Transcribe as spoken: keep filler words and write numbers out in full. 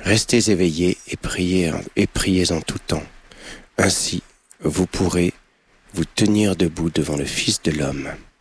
Restez éveillés et priez, et priez en tout temps. Ainsi, vous pourrez vous tenir debout devant le Fils de l'homme.